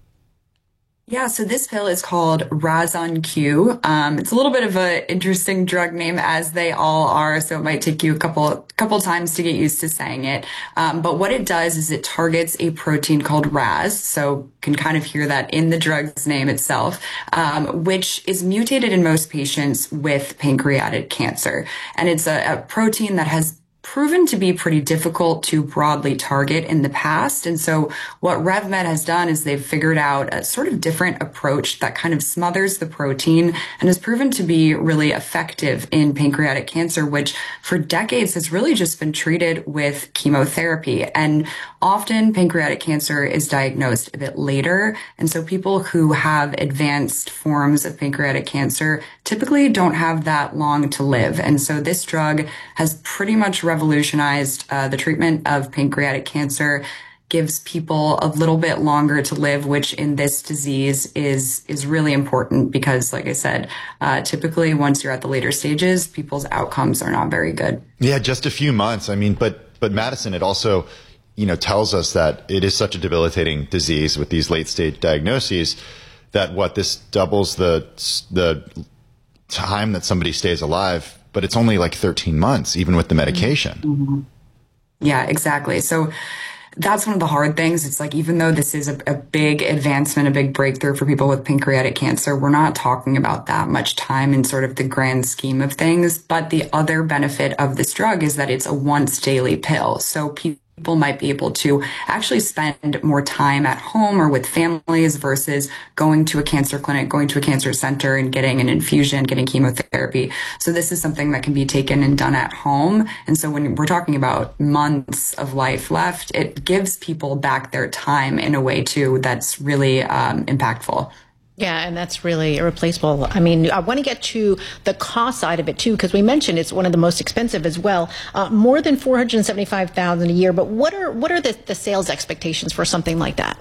Yeah, so this pill is called Razon-Q. Um, it's a little bit of an interesting drug name, as they all are, so it might take you a couple couple times to get used to saying it. Um, but what it does is it targets a protein called Raz, so can kind of hear that in the drug's name itself, um, which is mutated in most patients with pancreatic cancer. And it's a, a protein that has proven to be pretty difficult to broadly target in the past. And so what RevMed has done is they've figured out a sort of different approach that kind of smothers the protein and has proven to be really effective in pancreatic cancer, which for decades has really just been treated with chemotherapy. And often pancreatic cancer is diagnosed a bit later. And so people who have advanced forms of pancreatic cancer typically don't have that long to live. And so this drug has pretty much revolutionized uh, the treatment of pancreatic cancer, gives people a little bit longer to live, which in this disease is is really important because, like I said, uh, typically once you're at the later stages, people's outcomes are not very good. Yeah, just a few months. I mean, but but Madison, it also, you know, tells us that it is such a debilitating disease with these late stage diagnoses that what this doubles the the time that somebody stays alive, but it's only like thirteen months, even with the medication. Mm-hmm. Yeah, exactly. So that's one of the hard things. It's like, even though this is a, a big advancement, a big breakthrough for people with pancreatic cancer, we're not talking about that much time in sort of the grand scheme of things. But the other benefit of this drug is that it's a once daily pill. So people people might be able to actually spend more time at home or with families versus going to a cancer clinic, going to a cancer center and getting an infusion, getting chemotherapy. So this is something that can be taken and done at home. And so when we're talking about months of life left, it gives people back their time in a way too that's really um, impactful. Yeah, and that's really irreplaceable. I mean, I want to get to the cost side of it too, because we mentioned it's one of the most expensive as well. Uh, more than four hundred seventy-five thousand dollars a year. But what are what are the, the sales expectations for something like that?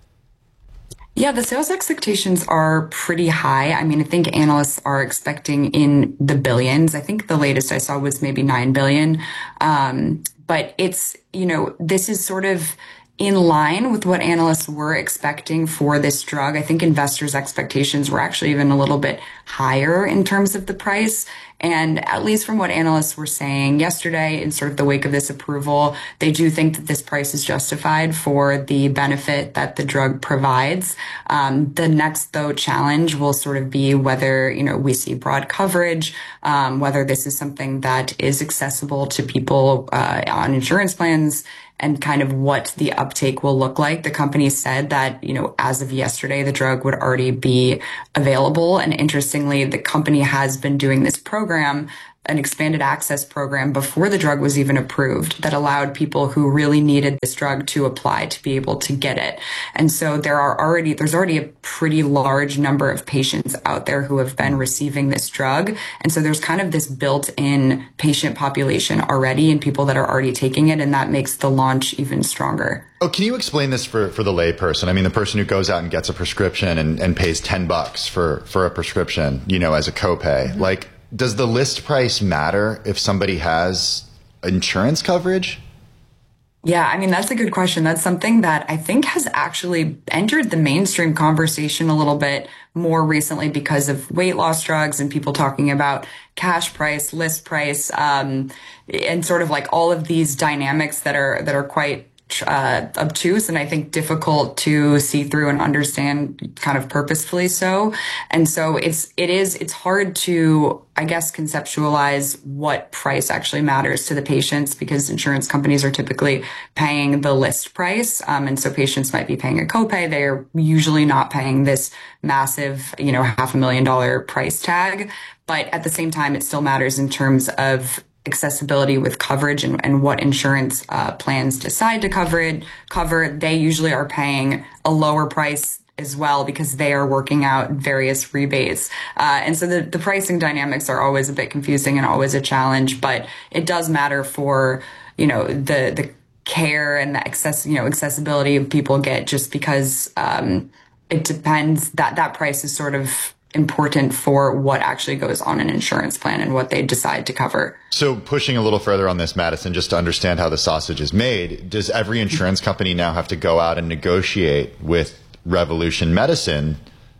Yeah, the sales expectations are pretty high. I mean, I think analysts are expecting in the billions. I think the latest I saw was maybe nine billion. Um, but it's, you know, this is sort of in line with what analysts were expecting for this drug. I think investors' expectations were actually even a little bit higher in terms of the price. And at least from what analysts were saying yesterday in sort of the wake of this approval, they do think that this price is justified for the benefit that the drug provides. Um, the next, though, challenge will sort of be whether, you know, we see broad coverage, um, whether this is something that is accessible to people uh, on insurance plans, and kind of what the uptake will look like. The company said that, you know, as of yesterday, the drug would already be available. And interestingly, the company has been doing this program, an expanded access program, before the drug was even approved, that allowed people who really needed this drug to apply to be able to get it. And so there are already, there's already a pretty large number of patients out there who have been receiving this drug. And so there's kind of this built-in patient population already and people that are already taking it. And that makes the launch even stronger. Oh, can you explain this for, for the lay person? I mean, the person who goes out and gets a prescription and, and pays ten bucks for, for a prescription, you know, as a copay. Mm-hmm. Like, does the list price matter if somebody has insurance coverage? Yeah, I mean, that's a good question. That's something that I think has actually entered the mainstream conversation a little bit more recently because of weight loss drugs and people talking about cash price, list price, um, and sort of like all of these dynamics that are that are quite Uh, obtuse and I think difficult to see through and understand kind of purposefully so. And so it's, it is, it's hard to, I guess, conceptualize what price actually matters to the patients because insurance companies are typically paying the list price. Um, and so patients might be paying a copay. They're usually not paying this massive, you know, half a million dollar price tag. But at the same time, it still matters in terms of accessibility with coverage and, and what insurance uh, plans decide to cover it, cover. They usually are paying a lower price as well because they are working out various rebates. Uh, and so the, the pricing dynamics are always a bit confusing and always a challenge, but it does matter for, you know, the, the care and the access, you know, accessibility of people get just because um, it depends that that price is sort of important for what actually goes on an insurance plan and what they decide to cover. So pushing a little further on this, Madison, just to understand how the sausage is made, does every insurance company now have to go out and negotiate with Revolution Medicine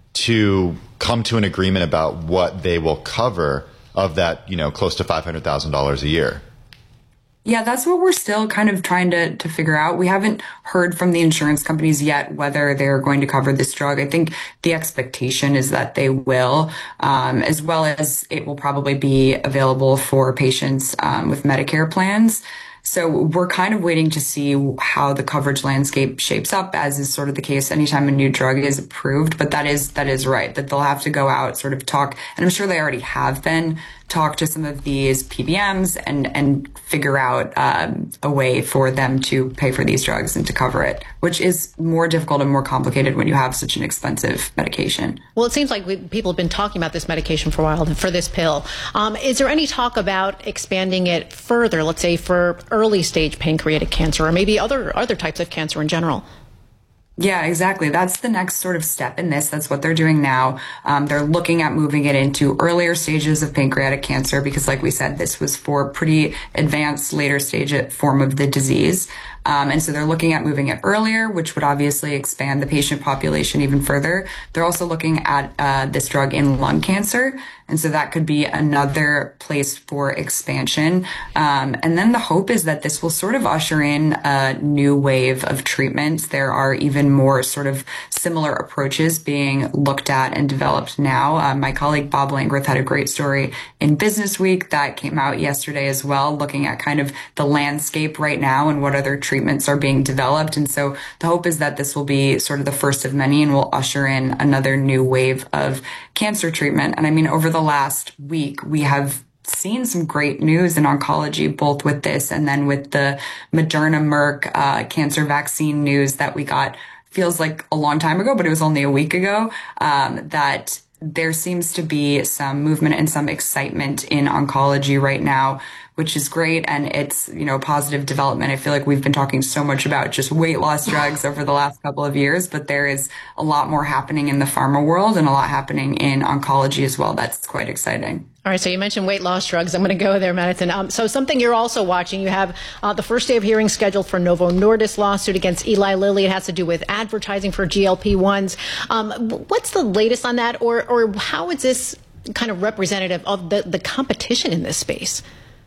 to come to an agreement about what they will cover of that, you know, close to five hundred thousand dollars a year? Yeah, that's what we're still kind of trying to, to figure out. We haven't heard from the insurance companies yet whether they're going to cover this drug. I think the expectation is that they will, um, as well as it will probably be available for patients um, with Medicare plans. So we're kind of waiting to see how the coverage landscape shapes up, as is sort of the case anytime a new drug is approved. But that is that is right, that they'll have to go out, sort of talk, and I'm sure they already have been, talk to some of these P B Ms and, and figure out um, a way for them to pay for these drugs and to cover it, which is more difficult and more complicated when you have such an expensive medication. Well, it seems like we, people have been talking about this medication for a while, for this pill. Um, is there any talk about expanding it further, let's say for early stage pancreatic cancer or maybe other other types of cancer in general? Yeah, exactly. That's the next sort of step in this. That's what they're doing now. Um, they're looking at moving it into earlier stages of pancreatic cancer because, like we said, this was for pretty advanced later stage form of the disease. Um, and so they're looking at moving it earlier, which would obviously expand the patient population even further. They're also looking at uh, this drug in lung cancer. And so that could be another place for expansion. Um, and then the hope is that this will sort of usher in a new wave of treatments. There are even more sort of similar approaches being looked at and developed now. Uh, my colleague Bob Langworth had a great story in Business Week that came out yesterday as well, looking at kind of the landscape right now and what other treatments treatments are being developed. And so the hope is that this will be sort of the first of many and will usher in another new wave of cancer treatment. And I mean, over the last week, we have seen some great news in oncology, both with this and then with the Moderna Merck uh, cancer vaccine news that we got, feels like a long time ago, but it was only a week ago, um, that there seems to be some movement and some excitement in oncology right now, which is great. And it's, you know, a positive development. I feel like we've been talking so much about just weight loss drugs over the last couple of years, but there is a lot more happening in the pharma world and a lot happening in oncology as well. That's quite exciting. All right, so you mentioned weight loss drugs. I'm going to go there, Madison. Um, so something you're also watching, you have uh, the first day of hearings scheduled for Novo Nordisk lawsuit against Eli Lilly. It has to do with advertising for G L P ones. Um, what's the latest on that, or or how is this kind of representative of the, the competition in this space?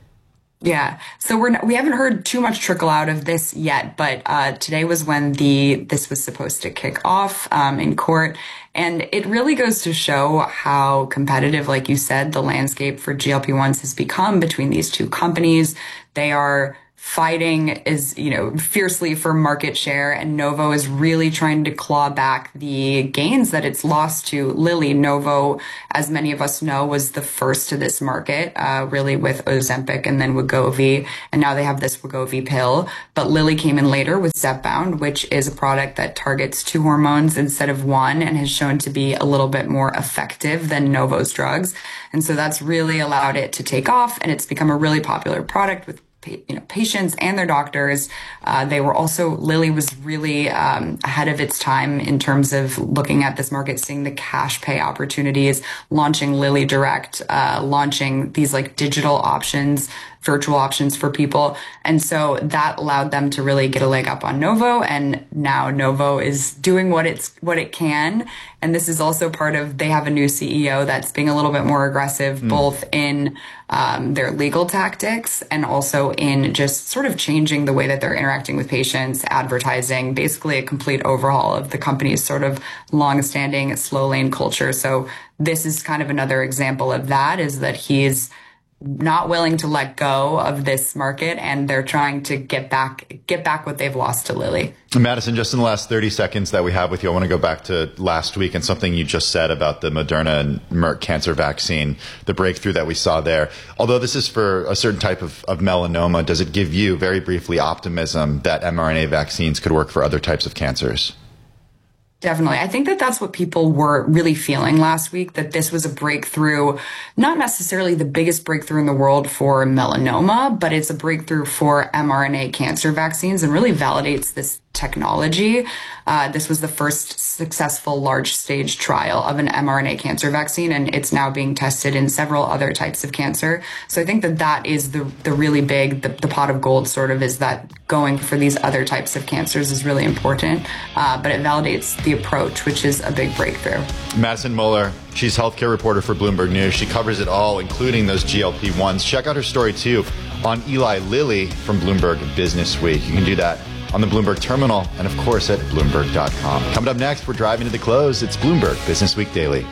Yeah. So we're not, we haven't heard too much trickle out of this yet, but uh, today was when the this was supposed to kick off um, in court. And it really goes to show how competitive, like you said, the landscape for G L P ones has become between these two companies. They are fighting is, you know, fiercely for market share, and Novo is really trying to claw back the gains that it's lost to Lilly. Novo, as many of us know, was the first to this market, uh, really with Ozempic and then Wegovy, and now they have this Wegovy pill. But Lilly came in later with Zepbound, which is a product that targets two hormones instead of one and has shown to be a little bit more effective than Novo's drugs. And so that's really allowed it to take off, and it's become a really popular product with you know, patients and their doctors. Uh, they were also, Lilly was really um, ahead of its time in terms of looking at this market, seeing the cash pay opportunities, launching Lilly Direct, uh, launching these like digital options, virtual options for people. And so that allowed them to really get a leg up on Novo. And now Novo is doing what it's, what it can. And this is also part of, they have a new C E O that's being a little bit more aggressive, mm. both in um, their legal tactics and also in just sort of changing the way that they're interacting with patients, advertising, basically a complete overhaul of the company's sort of long-standing slow lane culture. So this is kind of another example of that, is that he's not willing to let go of this market, and they're trying to get back get back what they've lost to Lilly. Madison, just in the last thirty seconds that we have with you, I want to go back to last week and something you just said about the Moderna and Merck cancer vaccine, the breakthrough that we saw there. Although this is for a certain type of, of melanoma, does it give you, very briefly, optimism that mRNA vaccines could work for other types of cancers? Definitely. I think that that's what people were really feeling last week, that this was a breakthrough, not necessarily the biggest breakthrough in the world for melanoma, but it's a breakthrough for mRNA cancer vaccines and really validates this technology. Uh, this was the first successful large stage trial of an mRNA cancer vaccine, and it's now being tested in several other types of cancer. So I think that that is the, the really big, the, the pot of gold sort of, is that going for these other types of cancers is really important. Uh, but it validates the approach, which is a big breakthrough. Madison Moeller, she's healthcare reporter for Bloomberg News. She covers it all, including those G L P ones. Check out her story, too, on Eli Lilly from Bloomberg Business Week. You can do that on the Bloomberg Terminal and, of course, at Bloomberg dot com. Coming up next, we're driving to the close. It's Bloomberg Business Week Daily.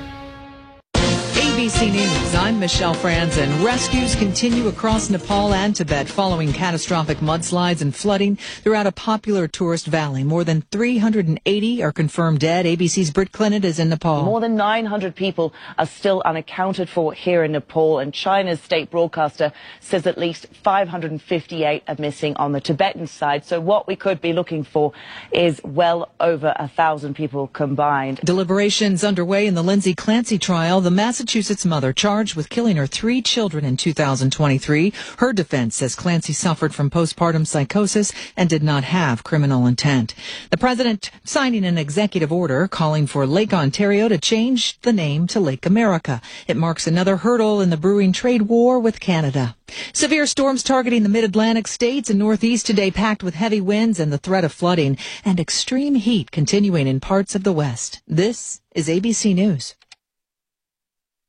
A B C News, I'm Michelle Franzen. Rescues continue across Nepal and Tibet following catastrophic mudslides and flooding throughout a popular tourist valley. More than three hundred eighty are confirmed dead. A B C's Britt Clinton is in Nepal. More than nine hundred people are still unaccounted for here in Nepal, and China's state broadcaster says at least five hundred fifty-eight are missing on the Tibetan side. So what we could be looking for is well over a thousand people combined. Deliberations underway in the Lindsay Clancy trial. The Massachusetts mother charged with killing her three children in two thousand twenty-three. Her defense says Clancy suffered from postpartum psychosis and did not have criminal intent. The president signing an executive order calling for Lake Ontario to change the name to Lake America. It marks another hurdle in the brewing trade war with Canada. Severe storms targeting the mid-Atlantic states and Northeast today, packed with heavy winds and the threat of flooding, and extreme heat continuing in parts of the West. This is A B C News.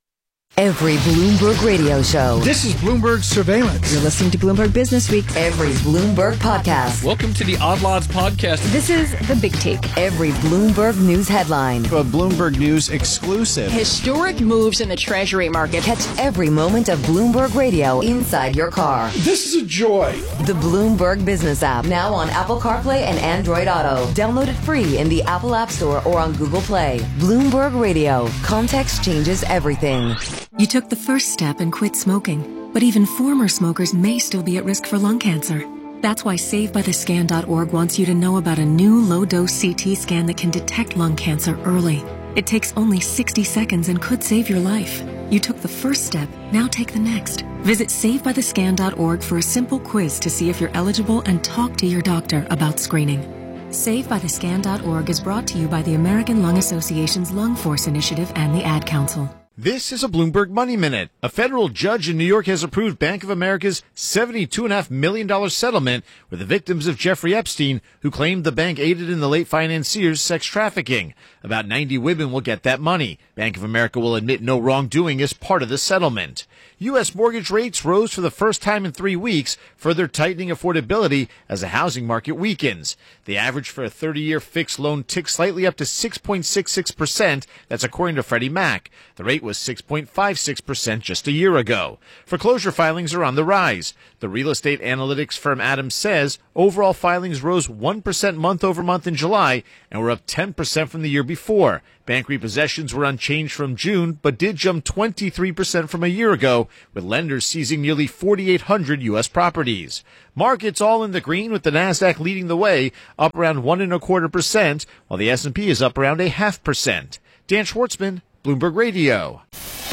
Every Bloomberg radio show. This is Bloomberg Surveillance. You're listening to Bloomberg Business Week. Every Bloomberg podcast. Welcome to the Odd Lots podcast. This is The Big Take. Every Bloomberg news headline. A Bloomberg News exclusive. Historic moves in the Treasury market. Catch every moment of Bloomberg radio inside your car. This is a joy. The Bloomberg Business app, now on Apple CarPlay and Android Auto. Download it free in the Apple App Store or on Google Play. Bloomberg Radio. Context changes everything. You took the first step and quit smoking, but even former smokers may still be at risk for lung cancer. That's why Save By The Scan dot org wants you to know about a new low-dose C T scan that can detect lung cancer early. It takes only sixty seconds and could save your life. You took the first step, now take the next. Visit Save By The Scan dot org for a simple quiz to see if you're eligible and talk to your doctor about screening. Save By The Scan dot org is brought to you by the American Lung Association's Lung Force Initiative and the Ad Council. This is a Bloomberg Money Minute. A federal judge in New York has approved Bank of America's seventy-two point five million dollars settlement with the victims of Jeffrey Epstein, who claimed the bank aided in the late financier's sex trafficking. About ninety women will get that money. Bank of America will admit no wrongdoing as part of the settlement. U S mortgage rates rose for the first time in three weeks, further tightening affordability as the housing market weakens. The average for a thirty-year fixed loan ticked slightly up to six point six six percent. That's according to Freddie Mac. The rate was six point five six percent just a year ago. Foreclosure filings are on the rise. The real estate analytics firm Adams says overall filings rose one percent month over month in July and were up ten percent from the year before. Bank repossessions were unchanged from June, but did jump twenty-three percent from a year ago, with lenders seizing nearly forty-eight hundred U S properties. Markets all in the green, with the NASDAQ leading the way, up around one and a quarter percent, while the S and P is up around a half percent. Dan Schwartzman, Bloomberg Radio.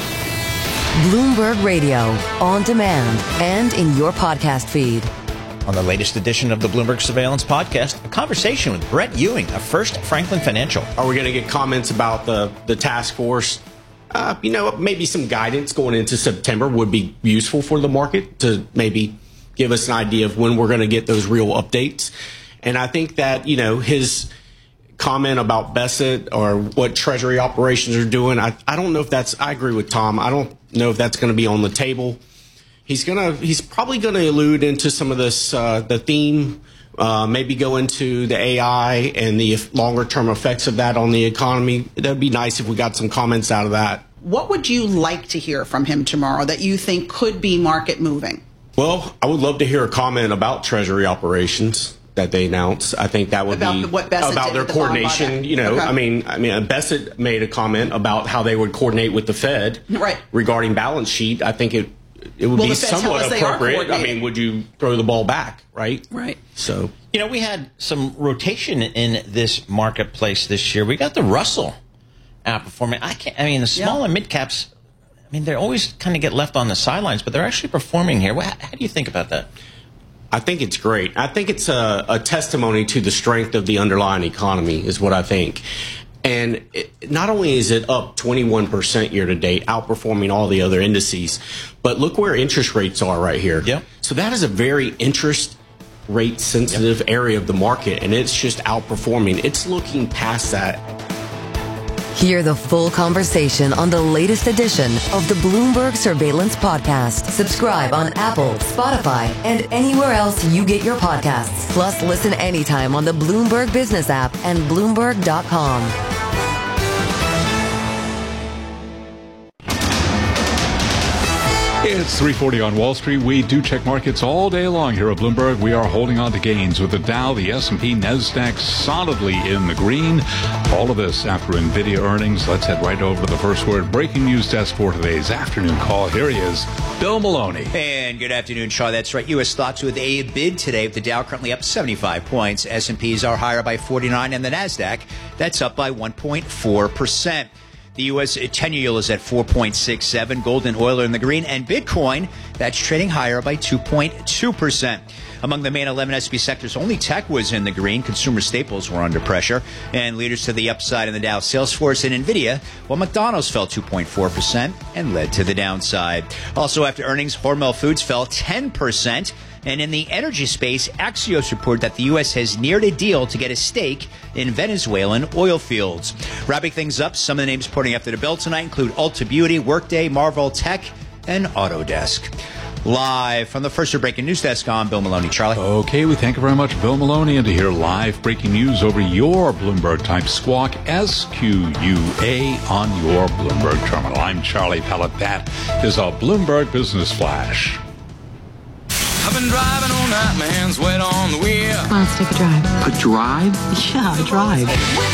Bloomberg Radio, on demand and in your podcast feed. On the latest edition of the Bloomberg Surveillance Podcast, a conversation with Brett Ewing of First Franklin Financial. Are we going to get comments about the, the task force? Uh, you know, maybe some guidance going into September would be useful for the market to maybe give us an idea of when we're going to get those real updates. And I think that, you know, his comment about Bessent or what Treasury operations are doing, I, I don't know if that's, I agree with Tom. I don't know if that's going to be on the table. He's gonna. He's probably gonna allude into some of this, uh, the theme, uh, maybe go into the A I and the longer term effects of that on the economy. That'd be nice if we got some comments out of that. What would you like to hear from him tomorrow that you think could be market moving? Well, I would love to hear a comment about Treasury operations that they announced. I think that would about be the, what Bessent about did their with the coordination. You know, okay. I mean, I mean, Bessent made a comment about how they would coordinate with the Fed right. regarding balance sheet. I think it. It would well, be somewhat appropriate. I mean, would you throw the ball back, right? Right. So, you know, we had some rotation in this marketplace this year. We got the Russell outperforming. I can't. I mean, the small yeah. and mid caps. I mean, they always kind of get left on the sidelines, but they're actually performing here. How, how do you think about that? I think it's great. I think it's a, a testimony to the strength of the underlying economy, is what I think. And it, not only is it up twenty-one percent year to date, outperforming all the other indices, but look where interest rates are right here. Yep. So that is a very interest rate sensitive yep. area of the market, and it's just outperforming. It's looking past that. Hear the full conversation on the latest edition of the Bloomberg Surveillance Podcast. Subscribe on Apple, Spotify, and anywhere else you get your podcasts. Plus, listen anytime on the Bloomberg Business app and Bloomberg dot com. It's three forty on Wall Street. We do check markets all day long here at Bloomberg. We are holding on to gains with the Dow, the S and P, NASDAQ solidly in the green. All of this after NVIDIA earnings. Let's head right over to the first word breaking news desk for today's afternoon call. Here he is, Bill Maloney. And good afternoon, Shaw. That's right. U S stocks with a bid today. The Dow currently up seventy-five points. S and Ps are higher by forty-nine, and the NASDAQ, that's up by one point four percent. The U S ten-year yield is at four point six seven. Gold and oil are in the green. And Bitcoin, that's trading higher by two point two percent. Among the main eleven S and P sectors, only tech was in the green. Consumer staples were under pressure. And leaders to the upside in the Dow, Salesforce and NVIDIA, while McDonald's fell two point four percent and led to the downside. Also after earnings, Hormel Foods fell ten percent. And in the energy space, Axios reported that the U S has neared a deal to get a stake in Venezuelan oil fields. Wrapping things up, some of the names reporting after the bell tonight include Ulta Beauty, Workday, Marvell Tech, and Autodesk. Live from the First Breaking News Desk, I'm Bill Maloney. Charlie. Okay, we thank you very much, Bill Maloney. And to hear live breaking news over your Bloomberg Type Squawk, S Q U A on your Bloomberg terminal. I'm Charlie Pellet. That is a Bloomberg Business Flash. I've been driving all night, my hands wet on the wheel. Come on, let's take a drive. A drive? Yeah, a drive.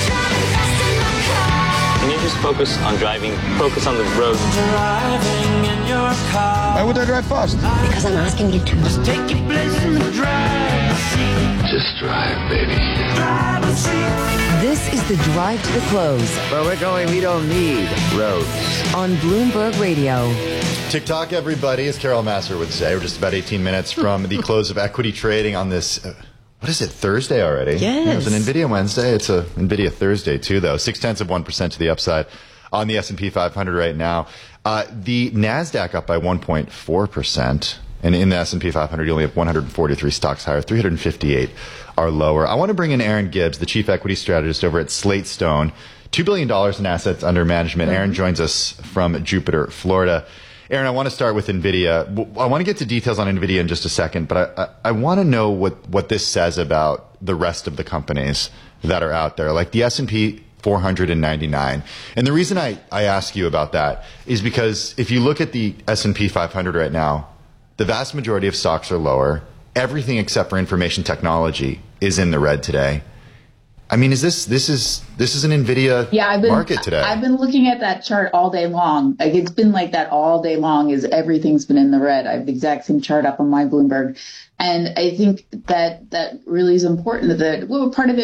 Can you just focus on driving? Focus on the road. Driving in your car. Why would I drive fast? Because I'm asking you to. Just take your place in the driver's seat. Just drive, baby. Driver's seat. This is the Drive to the Close. Where we're going, we don't need roads. On Bloomberg Radio. TikTok, everybody, as Carol Massar would say. We're just about eighteen minutes from the close of equity trading on this... Uh, What is it, Thursday already? Yes. Yeah, it was an NVIDIA Wednesday. It's a NVIDIA Thursday, too, though. Six-tenths of one percent to the upside on the S and P five hundred right now. Uh, the NASDAQ up by one point four percent. And in the S and P five hundred, you only have one hundred forty-three stocks higher. three hundred fifty-eight are lower. I want to bring in Aaron Gibbs, the chief equity strategist over at Slate Stone. two billion dollars in assets under management. Mm-hmm. Aaron joins us from Jupiter, Florida. Aaron, I want to start with NVIDIA. I want to get to details on NVIDIA in just a second, but I, I, I want to know what, what this says about the rest of the companies that are out there, like the S and P four hundred ninety-nine. And the reason I, I ask you about that is because if you look at the S and P five hundred right now, the vast majority of stocks are lower. Everything except for information technology is in the red today. I mean, is this this is this is an NVIDIA yeah, I've been, market today? I've been looking at that chart all day long. Like it's been like that all day long. Is everything's been in the red. I have the exact same chart up on my Bloomberg, and I think that that really is important. That well, part of it.